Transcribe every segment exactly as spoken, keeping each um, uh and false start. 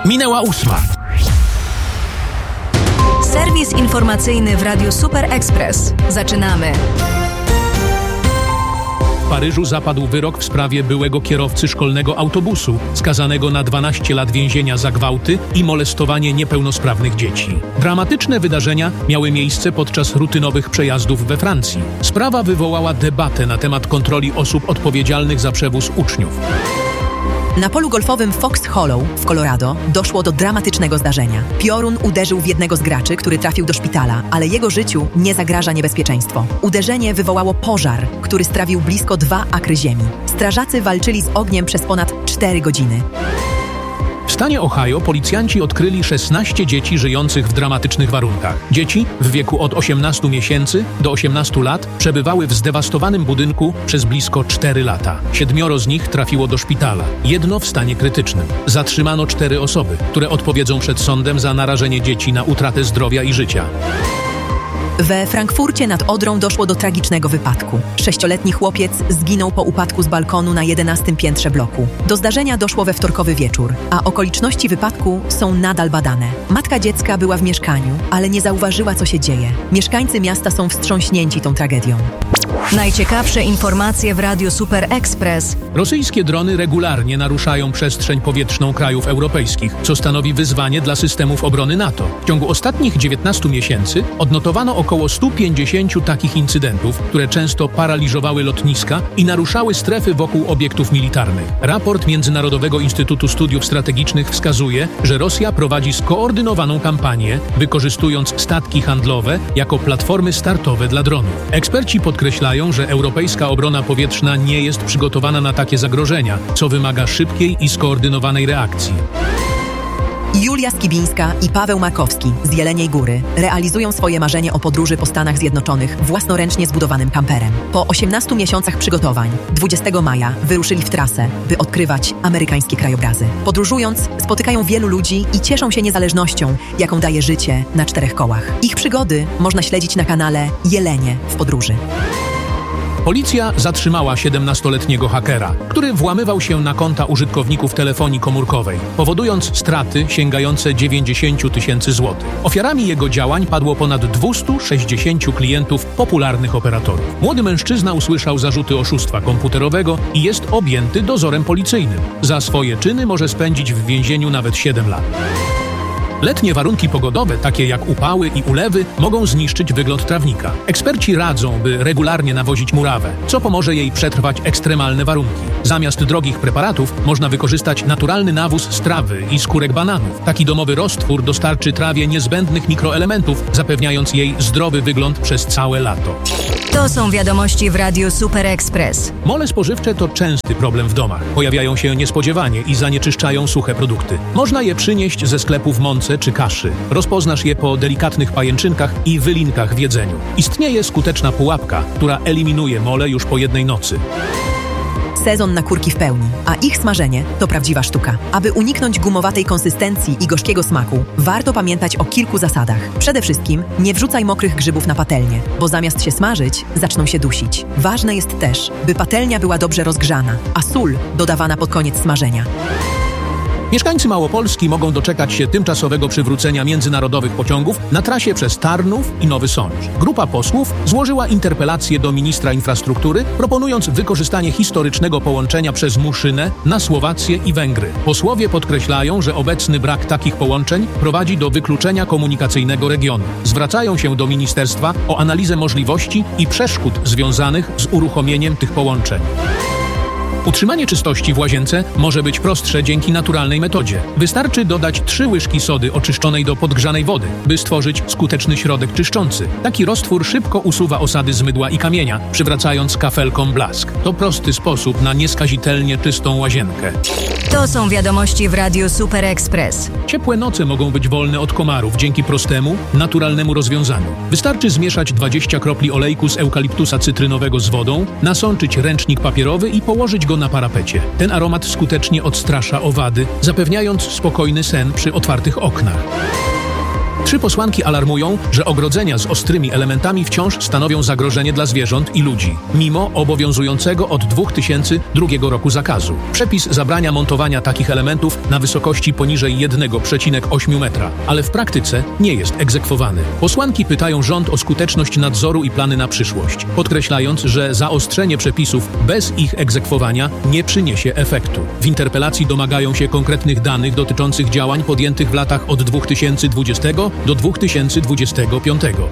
Minęła ósma. Serwis informacyjny w Radiu Super Express. Zaczynamy. W Paryżu zapadł wyrok w sprawie byłego kierowcy szkolnego autobusu, skazanego na dwanaście lat więzienia za gwałty i molestowanie niepełnosprawnych dzieci. Dramatyczne wydarzenia miały miejsce podczas rutynowych przejazdów we Francji. Sprawa wywołała debatę na temat kontroli osób odpowiedzialnych za przewóz uczniów. Na polu golfowym Fox Hollow w Colorado doszło do dramatycznego zdarzenia. Piorun uderzył w jednego z graczy, który trafił do szpitala, ale jego życiu nie zagraża niebezpieczeństwo. Uderzenie wywołało pożar, który strawił blisko dwa akry ziemi. Strażacy walczyli z ogniem przez ponad cztery godziny. W stanie Ohio policjanci odkryli szesnaście dzieci żyjących w dramatycznych warunkach. Dzieci w wieku od osiemnastu miesięcy do osiemnastu lat przebywały w zdewastowanym budynku przez blisko cztery lata. Siedmioro z nich trafiło do szpitala, jedno w stanie krytycznym. Zatrzymano cztery osoby, które odpowiedzą przed sądem za narażenie dzieci na utratę zdrowia i życia. We Frankfurcie nad Odrą doszło do tragicznego wypadku. Sześcioletni chłopiec zginął po upadku z balkonu na jedenastym piętrze bloku. Do zdarzenia doszło we wtorkowy wieczór, a okoliczności wypadku są nadal badane. Matka dziecka była w mieszkaniu, ale nie zauważyła, co się dzieje. Mieszkańcy miasta są wstrząśnięci tą tragedią. Najciekawsze informacje w Radiu Super Express. Rosyjskie drony regularnie naruszają przestrzeń powietrzną krajów europejskich, co stanowi wyzwanie dla systemów obrony NATO. W ciągu ostatnich dziewiętnastu miesięcy odnotowano około stu pięćdziesięciu takich incydentów, które często paraliżowały lotniska i naruszały strefy wokół obiektów militarnych. Raport Międzynarodowego Instytutu Studiów Strategicznych wskazuje, że Rosja prowadzi skoordynowaną kampanię, wykorzystując statki handlowe jako platformy startowe dla dronów. Eksperci podkreślają, że europejska obrona powietrzna nie jest przygotowana na takie zagrożenia, co wymaga szybkiej i skoordynowanej reakcji. Julia Skibińska i Paweł Markowski z Jeleniej Góry realizują swoje marzenie o podróży po Stanach Zjednoczonych własnoręcznie zbudowanym kamperem. Po osiemnastu miesiącach przygotowań dwudziestego maja wyruszyli w trasę, by odkrywać amerykańskie krajobrazy. Podróżując, spotykają wielu ludzi i cieszą się niezależnością, jaką daje życie na czterech kołach. Ich przygody można śledzić na kanale Jelenie w podróży. Policja zatrzymała siedemnastoletniego hakera, który włamywał się na konta użytkowników telefonii komórkowej, powodując straty sięgające dziewięćdziesięciu tysięcy złotych. Ofiarami jego działań padło ponad dwustu sześćdziesięciu klientów popularnych operatorów. Młody mężczyzna usłyszał zarzuty oszustwa komputerowego i jest objęty dozorem policyjnym. Za swoje czyny może spędzić w więzieniu nawet siedem lat. Letnie warunki pogodowe, takie jak upały i ulewy, mogą zniszczyć wygląd trawnika. Eksperci radzą, by regularnie nawozić murawę, co pomoże jej przetrwać ekstremalne warunki. Zamiast drogich preparatów można wykorzystać naturalny nawóz z trawy i skórek bananów. Taki domowy roztwór dostarczy trawie niezbędnych mikroelementów, zapewniając jej zdrowy wygląd przez całe lato. To są wiadomości w Radiu Super Express. Mole spożywcze to częsty problem w domach. Pojawiają się niespodziewanie i zanieczyszczają suche produkty. Można je przynieść ze sklepu w mące czy kaszy. Rozpoznasz je po delikatnych pajęczynkach i wylinkach w jedzeniu. Istnieje skuteczna pułapka, która eliminuje mole już po jednej nocy. Sezon na kurki w pełni, a ich smażenie to prawdziwa sztuka. Aby uniknąć gumowatej konsystencji i gorzkiego smaku, warto pamiętać o kilku zasadach. Przede wszystkim nie wrzucaj mokrych grzybów na patelnię, bo zamiast się smażyć, zaczną się dusić. Ważne jest też, by patelnia była dobrze rozgrzana, a sól dodawana pod koniec smażenia. Mieszkańcy Małopolski mogą doczekać się tymczasowego przywrócenia międzynarodowych pociągów na trasie przez Tarnów i Nowy Sącz. Grupa posłów złożyła interpelację do ministra infrastruktury, proponując wykorzystanie historycznego połączenia przez Muszynę na Słowację i Węgry. Posłowie podkreślają, że obecny brak takich połączeń prowadzi do wykluczenia komunikacyjnego regionu. Zwracają się do ministerstwa o analizę możliwości i przeszkód związanych z uruchomieniem tych połączeń. Utrzymanie czystości w łazience może być prostsze dzięki naturalnej metodzie. Wystarczy dodać trzy łyżki sody oczyszczonej do podgrzanej wody, by stworzyć skuteczny środek czyszczący. Taki roztwór szybko usuwa osady z mydła i kamienia, przywracając kafelkom blask. To prosty sposób na nieskazitelnie czystą łazienkę. To są wiadomości w Radiu Super Express. Ciepłe noce mogą być wolne od komarów dzięki prostemu, naturalnemu rozwiązaniu. Wystarczy zmieszać dwadzieścia kropli olejku z eukaliptusa cytrynowego z wodą, nasączyć ręcznik papierowy i położyć go na parapecie. Ten aromat skutecznie odstrasza owady, zapewniając spokojny sen przy otwartych oknach. Trzy posłanki alarmują, że ogrodzenia z ostrymi elementami wciąż stanowią zagrożenie dla zwierząt i ludzi, mimo obowiązującego od dwa tysiące drugiego roku zakazu. Przepis zabrania montowania takich elementów na wysokości poniżej jeden przecinek osiem metra, ale w praktyce nie jest egzekwowany. Posłanki pytają rząd o skuteczność nadzoru i plany na przyszłość, podkreślając, że zaostrzenie przepisów bez ich egzekwowania nie przyniesie efektu. W interpelacji domagają się konkretnych danych dotyczących działań podjętych w latach od dwa tysiące dwudziestego do dwa tysiące dwudziestego piątego.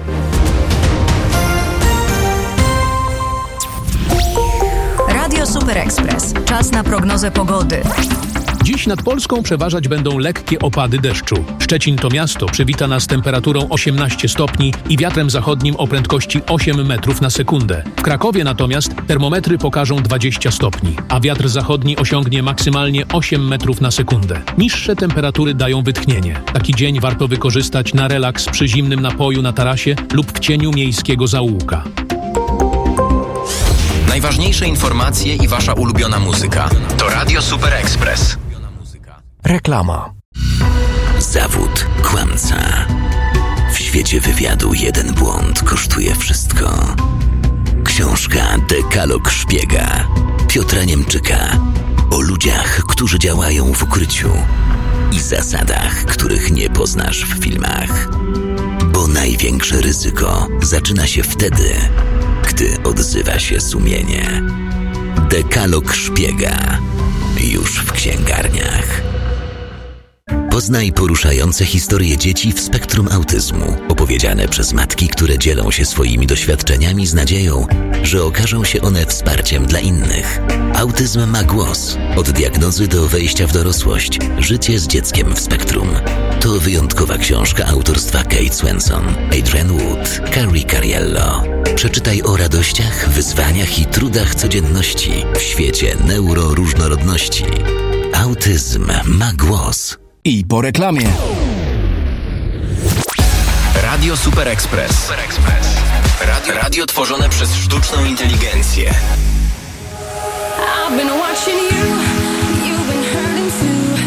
Radio Super Express. Czas na prognozę pogody. Dziś nad Polską przeważać będą lekkie opady deszczu. Szczecin to miasto przywita nas temperaturą osiemnaście stopni i wiatrem zachodnim o prędkości osiem metrów na sekundę. W Krakowie natomiast termometry pokażą dwadzieścia stopni, a wiatr zachodni osiągnie maksymalnie osiem metrów na sekundę. Niższe temperatury dają wytchnienie. Taki dzień warto wykorzystać na relaks przy zimnym napoju na tarasie lub w cieniu miejskiego zaułka. Najważniejsze informacje i wasza ulubiona muzyka to Radio Super Express. Reklama. Zawód kłamca. W świecie wywiadu jeden błąd kosztuje wszystko. Książka Dekalog Szpiega Piotra Niemczyka o ludziach, którzy działają w ukryciu i zasadach, których nie poznasz w filmach. Bo największe ryzyko zaczyna się wtedy, gdy odzywa się sumienie. Dekalog Szpiega już w księgarniach. Poznaj poruszające historie dzieci w spektrum autyzmu, opowiedziane przez matki, które dzielą się swoimi doświadczeniami z nadzieją, że okażą się one wsparciem dla innych. Autyzm ma głos. Od diagnozy do wejścia w dorosłość. Życie z dzieckiem w spektrum. To wyjątkowa książka autorstwa Kate Swenson, Adrienne Wood, Carrie Cariello. Przeczytaj o radościach, wyzwaniach i trudach codzienności w świecie neuroróżnorodności. Autyzm ma głos. I po reklamie. Radio Super Express. Super Express. Radio, radio tworzone przez sztuczną inteligencję.